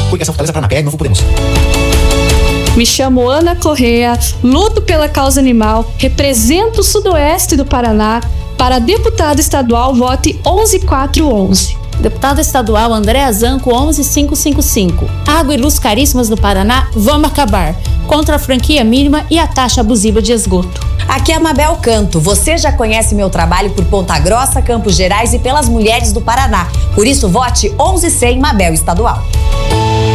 Porque essa Fortaleza Paraná, PL Novo Podemos. Me chamo Ana Correa, luto pela causa animal, represento o sudoeste do Paraná. Para deputado estadual, vote 11411. Deputado estadual Andréa Zanco, 11555. Água e luz caríssimas no Paraná, vamos acabar. Contra a franquia mínima e a taxa abusiva de esgoto. Aqui é a Mabel Canto. Você já conhece meu trabalho por Ponta Grossa, Campos Gerais e pelas mulheres do Paraná. Por isso, vote 1100 Mabel Estadual.